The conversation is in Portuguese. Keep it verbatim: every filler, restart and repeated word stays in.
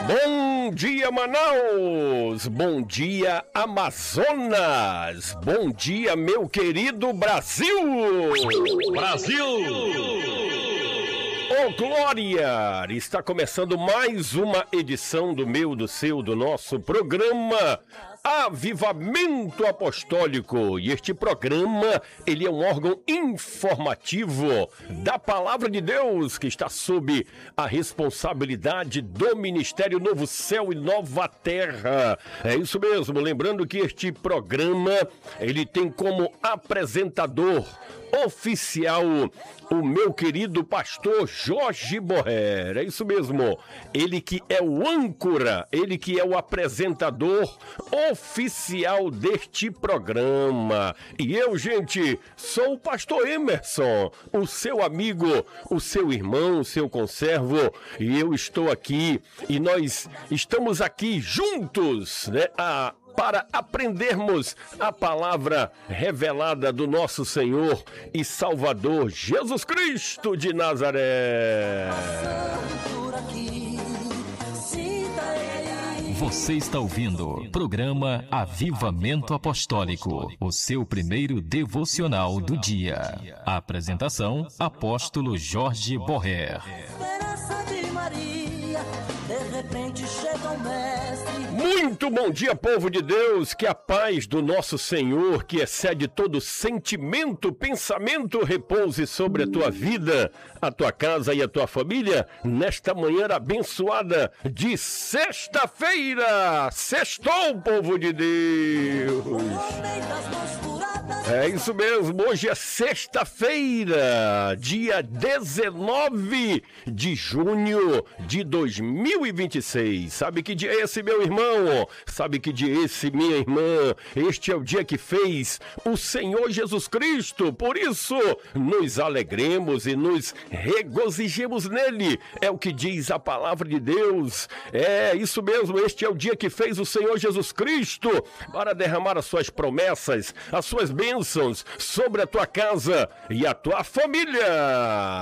Bom dia, Manaus! Bom dia, Amazonas! Bom dia, meu querido Brasil! Brasil! Ô, oh, Glória! Está começando mais uma edição do meu, do seu, do nosso programa Avivamento Apostólico. E este programa, ele é um órgão informativo da Palavra de Deus, que está sob a responsabilidade do Ministério Novo Céu e Nova Terra. É isso mesmo, lembrando que este programa, ele tem como apresentador oficial o meu querido pastor Jorge Borrer. É isso mesmo, ele que é o âncora, ele que é o apresentador oficial deste programa. E eu, gente, sou o pastor Emerson, o seu amigo, o seu irmão, o seu conservo, e eu estou aqui, e nós estamos aqui juntos, né, a para aprendermos a palavra revelada do nosso Senhor e Salvador Jesus Cristo de Nazaré. Você está ouvindo o programa Avivamento Apostólico, o seu primeiro devocional do dia. A apresentação, apóstolo Jorge Borrer. De repente chega o mestre. Muito bom dia, povo de Deus, que a paz do nosso Senhor, que excede todo sentimento, pensamento, repouse sobre a tua vida, a tua casa e a tua família, nesta manhã abençoada de sexta-feira. Sextou, povo de Deus. É isso mesmo, hoje é sexta-feira, dia dezenove de junho de dois mil e vinte e seis. Sabe que dia é esse, meu irmão? Sabe que dia é esse, minha irmã? Este é o dia que fez o Senhor Jesus Cristo, por isso nos alegremos e nos regozijemos nele. É o que diz a palavra de Deus. É isso mesmo, este é o dia que fez o Senhor Jesus Cristo para derramar as suas promessas, as suas bênçãos sobre a tua casa e a tua família.